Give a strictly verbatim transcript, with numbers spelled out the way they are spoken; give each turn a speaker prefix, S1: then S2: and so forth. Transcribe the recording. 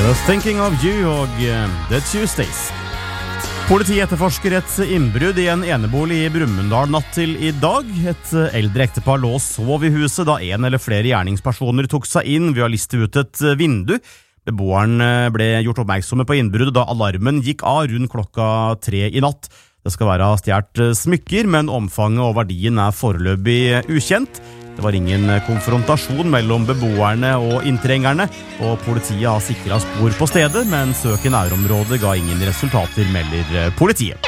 S1: Was thinking of you og The Tuesdays. Politiet etterforsker et innbrudd i en enebolig i Brumunddal natt til i dag. Et eldre ektepar lå og sov i huset da en eller flere gjerningspersoner tok seg inn ved å liste ut et vindu. Beboeren ble gjort oppmerksomme på innbruddet da alarmen gikk av rundt klokka tre i natt. Det skal være stjert smykker, men omfanget og verdien er foreløpig ukjent. Det var ingen konfrontasjon mellom beboerne og inntrengerne, og politiet har sikret spor på stedet, men søk i nærområdet ga ingen resultater, melder politiet.